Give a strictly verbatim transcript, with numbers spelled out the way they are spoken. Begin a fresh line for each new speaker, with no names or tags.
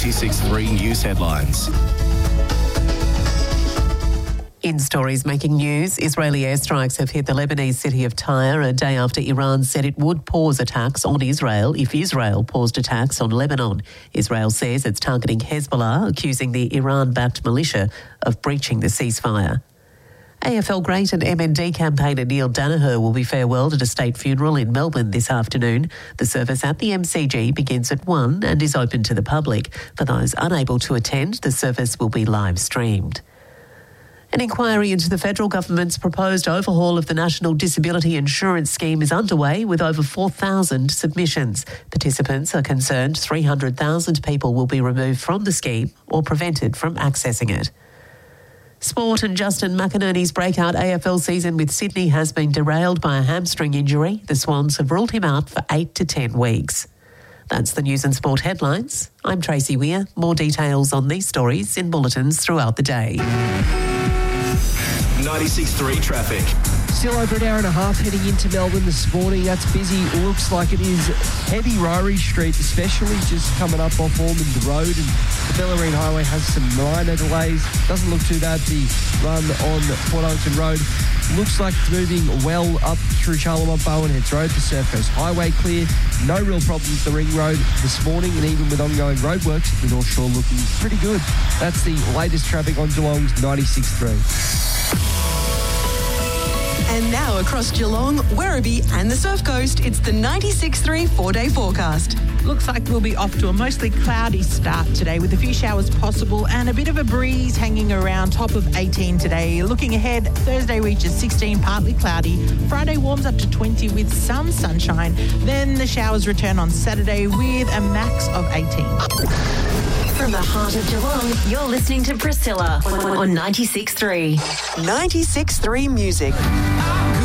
ninety-six point three News Headlines.
In stories making news, Israeli airstrikes have hit the Lebanese city of Tyre a day after Iran said it would pause attacks on Israel if Israel paused attacks on Lebanon. Israel says it's targeting Hezbollah, accusing the Iran-backed militia of breaching the ceasefire. A F L great and M N D campaigner Neil Danaher will be farewelled at a state funeral in Melbourne this afternoon. The service at the M C G begins at one and is open to the public. For those unable to attend, the service will be live streamed. An inquiry into the federal government's proposed overhaul of the National Disability Insurance Scheme is underway with over four thousand submissions. Participants are concerned three hundred thousand people will be removed from the scheme or prevented from accessing it. Sport, and Justin McInerney's breakout A F L season with Sydney has been derailed by a hamstring injury. The Swans have ruled him out for eight to ten weeks. That's the news and sport headlines. I'm Tracy Weir. More details on these stories in bulletins throughout the day.
ninety-six point three traffic.
Still over an hour and a half heading into Melbourne this morning. That's busy. Looks like it is heavy Rowry Street, especially just coming up off Ormond Road, and the Bellarine Highway has some minor delays. Doesn't look too bad, the run on Port Ellington Road. Looks like it's moving well up through Charlemont Bowen Heads Road. The Surf Coast Highway clear. No real problems the Ring Road this morning, and even with ongoing roadworks, the North Shore looking pretty good. That's the latest traffic on Geelong's ninety-six point three.
And now across Geelong, Werribee and the Surf Coast, it's the ninety-six point three four-day forecast.
Looks like we'll be off to a mostly cloudy start today with a few showers possible and a bit of a breeze hanging around, top of eighteen today. Looking ahead, Thursday reaches sixteen, partly cloudy. Friday warms up to twenty with some sunshine. Then the showers return on Saturday with a max of eighteen.
From the heart of Geelong, you're listening to Priscilla on ninety-six point three.
ninety-six point three Music.